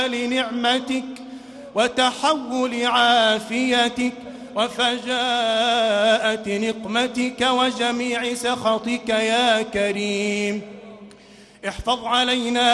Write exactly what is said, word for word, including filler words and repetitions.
لنعمتك وتحول عافيتك وفجاءة نقمتك وجميع سخطك يا كريم. احفظ علينا